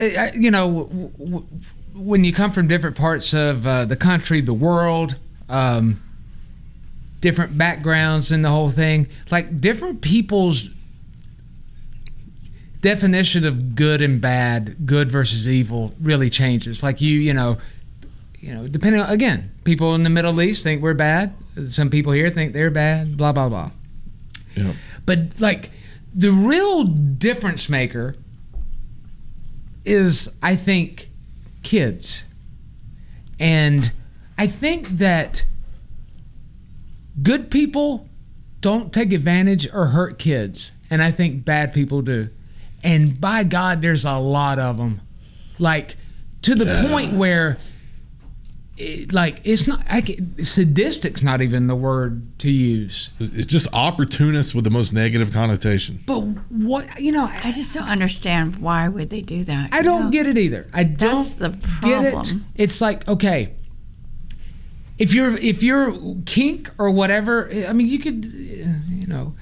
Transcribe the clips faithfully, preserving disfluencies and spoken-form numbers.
you know, w- w- when you come from different parts of uh, the country, the world, um, different backgrounds and the whole thing, like different people's definition of good and bad, good versus evil, really changes. Like you, you know, you know, depending on, again, people in the Middle East think we're bad. Some people here think they're bad, blah, blah, blah. Yeah. But like the real difference maker is, I think, kids. And I think that good people don't take advantage or hurt kids. And I think bad people do. And by God, there's a lot of them. Like, to the Yeah. point where, it, like, it's not, I can, sadistic's not even the word to use. It's just opportunists with the most negative connotation. But what, you know, I just don't understand why would they do that. I you don't know? get it either. I don't That's the get it. problem. It's like, okay, if you're if you're kink or whatever, I mean, you could, you know,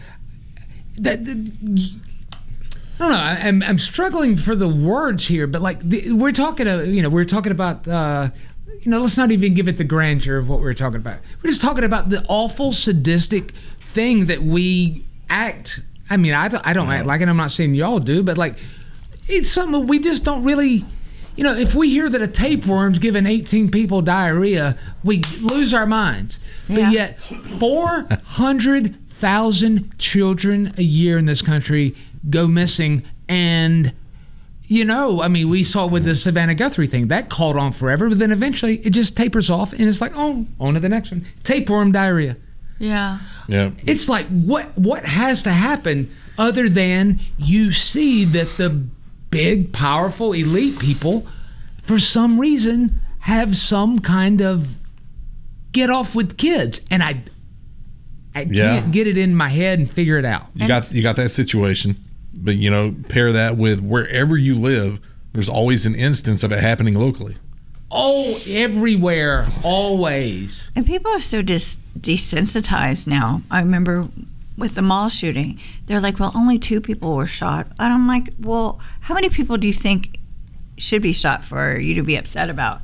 that. that I don't know. I, I'm I'm struggling for the words here, but like the, we're talking, uh, you know, we're talking about, uh, you know, let's not even give it the grandeur of what we're talking about. We're just talking about the awful sadistic thing that we act. I mean, I don't, I don't act like it. I'm not saying y'all do, but like it's something we just don't really. You know, if we hear that a tapeworm's giving eighteen people diarrhea, we lose our minds. Yeah. But yet, four hundred thousand children a year in this country go missing. And, you know, I mean, we saw with the Savannah Guthrie thing. That caught on forever, but then eventually it just tapers off, and it's like, oh, on to the next one. Tapeworm diarrhea. Yeah. Yeah. It's like, what what has to happen other than you see that the big, powerful, elite people, for some reason, have some kind of get off with kids, and I, I can't Yeah. get it in my head and figure it out. You got you got that situation, but you know, pair that with wherever you live, there's always an instance of it happening locally. Oh, everywhere, always. And people are so dis- desensitized now. I remember with the mall shooting, they're like, well, only two people were shot. And I'm like, well, how many people do you think should be shot for you to be upset about?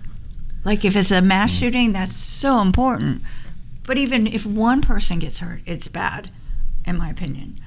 Like, if it's a mass shooting, that's so important. But even if one person gets hurt, it's bad, in my opinion.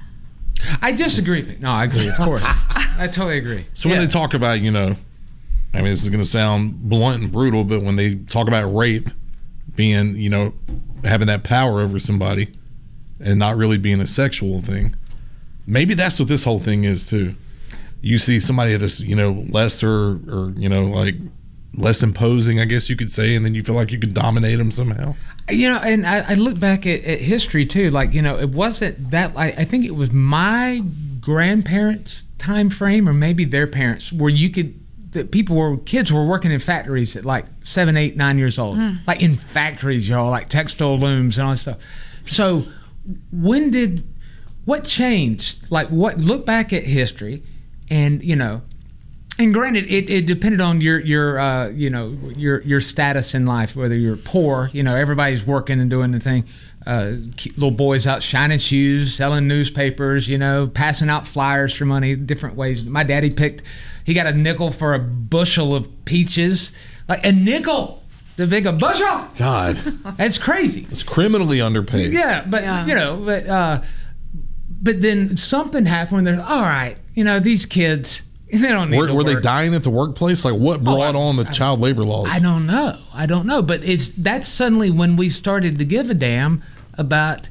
I disagree. No, I agree, of course. I totally agree. So when Yeah. they talk about, you know, I mean, this is going to sound blunt and brutal, but when they talk about rape being, you know, having that power over somebody and not really being a sexual thing, maybe that's what this whole thing is too. You see somebody that's, you know, lesser or, you know, like less imposing, I guess you could say, and then you feel like you could dominate them somehow. You know, and I, I look back at, at history too. Like, you know, it wasn't that. I, I think it was my grandparents' time frame, or maybe their parents, where you could. That people were kids were working in factories at like seven, eight, nine years old, mm. like in factories, y'all, like textile looms and all that stuff. So, when did what changed? Like, what? Look back at history, and you know. And granted, it, it depended on your your uh, you know your your status in life, whether you're poor, you know, everybody's working and doing the thing. Uh, little boys out shining shoes, selling newspapers, you know, passing out flyers for money, different ways. My daddy picked, he got a nickel for a bushel of peaches, like a nickel to pick a bushel. God, that's crazy. It's criminally underpaid. Yeah, but yeah. you know, but uh, but then something happened when they're all right. You know, these kids. They don't need were to were work. they dying at the workplace? Like, what brought oh, I, on the I, child labor laws? I don't know. I don't know. But it's that's suddenly when we started to give a damn about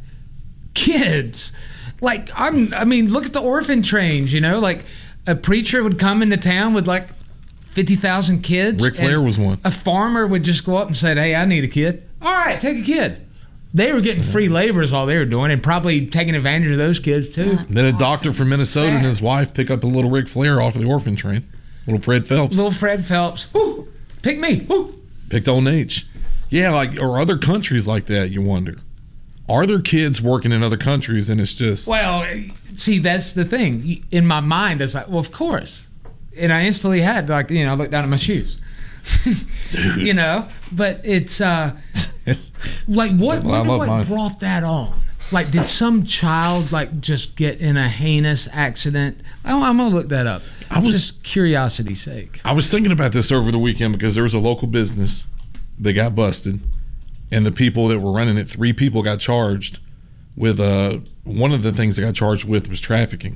kids. Like, I'm. I mean, look at the orphan trains. You know, like a preacher would come into town with like fifty thousand kids. Ric Flair was one. A farmer would just go up and say, "Hey, I need a kid." All right, take a kid. They were getting free labor is all they were doing, and probably taking advantage of those kids too. Then a doctor from Minnesota Sad. and his wife pick up a little Ric Flair off of the orphan train. Little Fred Phelps. Little Fred Phelps. Woo! Pick me. Woo! Picked old H. Yeah, like, or other countries like that, you wonder. Are there kids working in other countries and it's just... Well, see, that's the thing. In my mind, it's like, well, of course. And I instantly had, like, you know, I looked down at my shoes. Dude. You know? But it's... uh like what, well, wonder what mine. brought that on? Like, did some child like just get in a heinous accident? Oh, I'm gonna look that up. I was just curiosity's sake. I was thinking about this over the weekend because there was a local business that got busted, and the people that were running it, three people got charged with uh one of the things they got charged with was trafficking.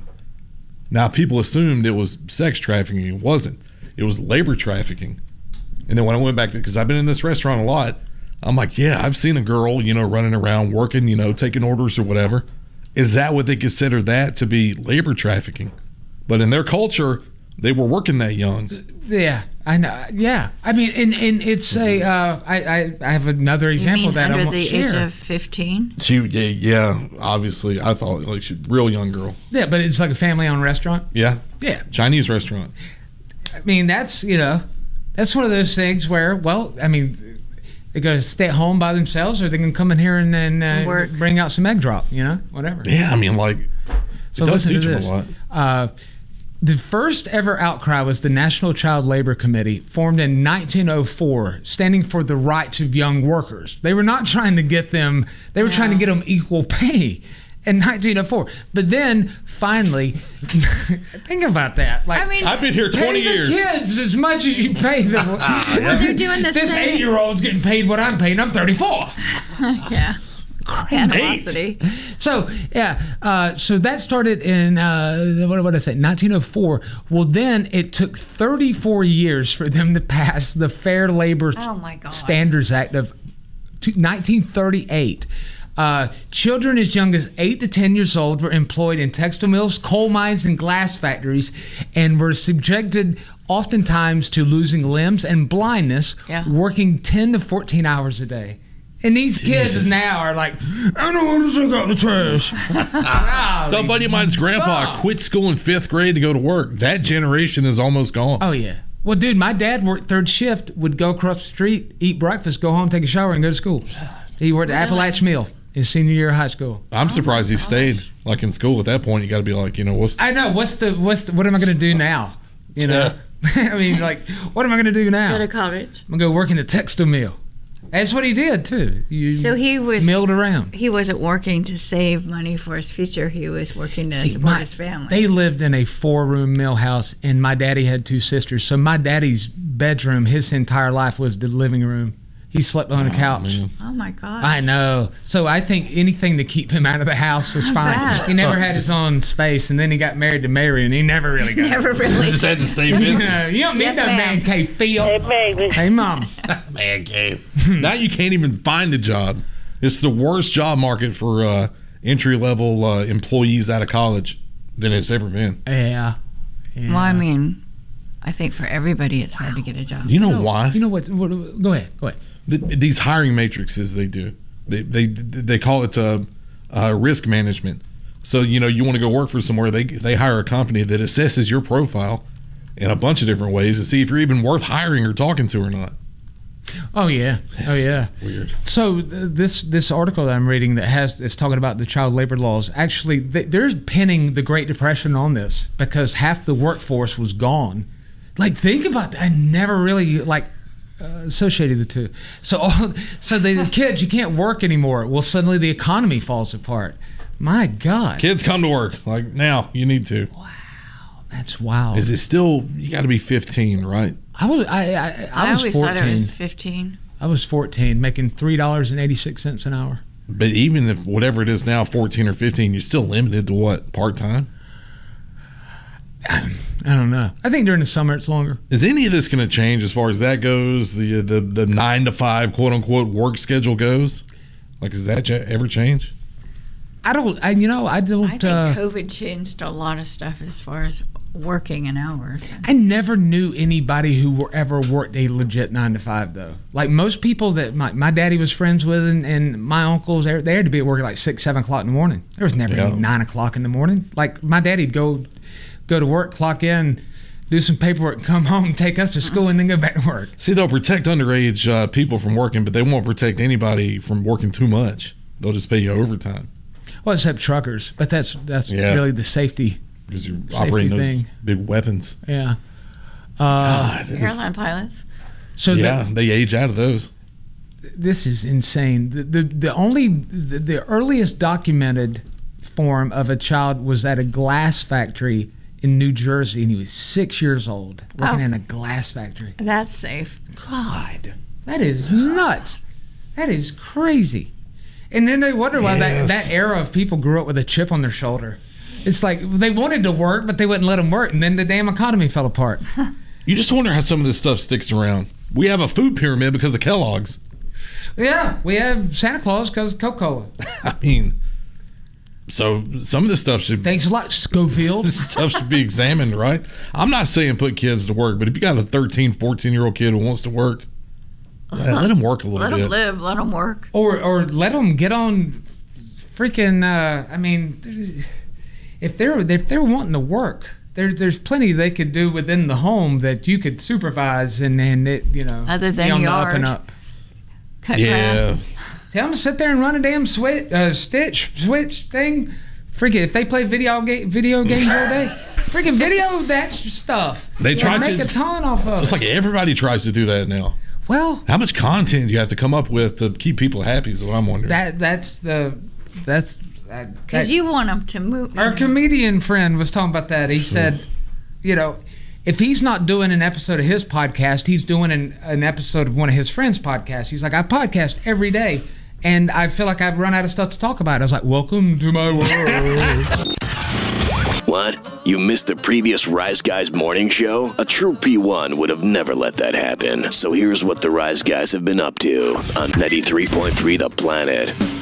Now people assumed it was sex trafficking. It wasn't. It was labor trafficking. And then when I went back to, because I've been in this restaurant a lot, I'm like, yeah, I've seen a girl, you know, running around working, you know, taking orders or whatever. Is that what they consider that to be labor trafficking? But in their culture, they were working that young. Yeah, I know. Yeah, I mean, and, and it's a. Uh, I, I I have another You example mean that I under won't the share. age of fifteen? She, yeah, yeah, obviously, I thought like she, real young girl. Yeah, but it's like a family-owned restaurant. Yeah, Yeah, Chinese restaurant. I mean that's you know, that's one of those things where well, I mean, they're going to stay at home by themselves, or they can come in here and then uh, Work. bring out some egg drop, you know, whatever. Yeah, I mean, like, So it does listen to teach them this. a lot. Uh, the first ever outcry was the National Child Labor Committee, formed in nineteen oh four, standing for the rights of young workers. They were not trying to get them, they were trying to get them equal pay in nineteen oh four. But then finally, think about that. Like, I mean, I've been here pay twenty the years. kids as much as you pay them. well, they're doing the This same. eight-year-old's getting paid what I'm paying. I'm thirty-four. Yeah. Animosity. So yeah, uh, so that started in uh, what did I say, nineteen oh four. Well, then it took thirty-four years for them to pass the Fair Labor Oh my God. Standards Act of two- nineteen thirty-eight. Uh, children as young as eight to ten years old were employed in textile mills, coal mines, and glass factories, and were subjected oftentimes to losing limbs and blindness, Yeah. working ten to fourteen hours a day. And these kids Jesus. now are like, I don't want to take out the trash. Wow, A buddy of mine's grandpa God. quit school in fifth grade to go to work. That generation is almost gone. Oh, yeah. Well, dude, my dad worked third shift, would go across the street, eat breakfast, go home, take a shower, and go to school. He worked at Appalachia Mill his senior year of high school. I'm surprised he stayed. Like in school at that point, you got to be like, you know, what's the, I know. What's the, what's the, what am I going to do now? You know? I mean, like, what am I going to do now? Go to I'm college. going to go work in a textile mill. That's what he did, too. You So he was milled around. he wasn't working to save money for his future. He was working to See, support my- his family. They lived in a four-room mill house, and my daddy had two sisters. So my daddy's bedroom, his entire life was the living room. He slept on a couch. man. oh my God. I know. So I think anything to keep him out of the house was fine. bet. He never had his own space, and then he got married to Mary, and he never really got Never it. really. just had to stay You busy. know, you don't need Yes, no ma'am. man cave, Phil. Hey, baby. Hey, mom. Man cave. Now you can't even find a job. It's the worst job market for uh, entry level uh, employees out of college than it's ever been. Yeah. yeah. Well, I mean, I think for everybody it's hard to get a job. You know why? You know what, what? Go ahead. Go ahead. The, these hiring matrices they do, they they they call it uh, uh, risk management. So you know you want to go work for somewhere, they they hire a company that assesses your profile in a bunch of different ways to see if you're even worth hiring or talking to or not. Oh yeah. Oh yeah. Weird. So th- this this article that I'm reading that has is talking about the child labor laws. Actually, they, they're pinning the Great Depression on this because half the workforce was gone. Like, think about that. I never really like uh, associated the two. So, all, so the kids, you can't work anymore. Well, suddenly the economy falls apart. My God, Kids come to work like now. You need to. that's wild. Is it still? You got to be fifteen, right? I was I I, I, I was always fourteen. thought it was fifteen. I was fourteen, making three dollars and eighty six cents an hour. But even if whatever it is now, fourteen or fifteen, you're still limited to what, part time? I don't know. I think during the summer it's longer. Is any of this going to change as far as that goes? The the the nine to five quote unquote work schedule goes. Like, does that ch- ever change? I don't. I you know I don't. I think uh, COVID changed a lot of stuff as far as working and hours. I never knew anybody who were ever worked a legit nine to five though. Like most people that my, my daddy was friends with and, and my uncles, they they had to be at work at like six, seven o'clock in the morning. There was never Yeah. any nine o'clock in the morning. Like my daddy'd go go to work, clock in, do some paperwork, come home, take us to school, and then go back to work. See, they'll protect underage uh, people from working, but they won't protect anybody from working too much. They'll just pay you overtime Well, except truckers, but that's that's Yeah. really the safety. because you're Safety operating those thing. big weapons. Yeah. Uh, God, it is- Airline pilots. so yeah, the, they age out of those. this is insane. The the, the only the, the earliest documented form of a child was at a glass factory in New Jersey, and he was six years old working Oh. in a glass factory. That's safe. God, that is nuts. That is crazy. And then they wonder why that, Yes. that era of people grew up with a chip on their shoulder. It's like they wanted to work, but they wouldn't let them work, and then the damn economy fell apart. You just wonder how some of this stuff sticks around. We have a food pyramid because of Kellogg's. Yeah, we have Santa Claus because of Coca-Cola. I mean, so some of this stuff should Thanks a lot, Schofield. this stuff should be examined, right? I'm not saying put kids to work, but if you got a thirteen, fourteen year old kid who wants to work, let, let him work a little Let bit. them live. Let them work. or or let them get on freaking uh I mean if they're if they're wanting to work, there's there's plenty they could do within the home that you could supervise and and it you know Other than be on the up yard. and up. Cut Yeah. grass. Tell them to sit there and run a damn switch uh, stitch switch thing. Freaking if they play video game video games all day, freaking video that stuff. They Yeah, try make to- a ton off of It's it. like everybody tries to do that now. Well, How much content do you have to come up with to keep people happy is what I'm wondering. that that's the that's that, Because that- you want them to move. Our comedian friend was talking about that. He said, you know, if he's not doing an episode of his podcast, he's doing an, an episode of one of his friends' podcasts. He's like, I podcast every day, and I feel like I've run out of stuff to talk about. I was like, welcome to my world. What? You missed the previous Rise Guys morning show? A true P one would have never let that happen. So here's what the Rise Guys have been up to on ninety-three point three The Planet.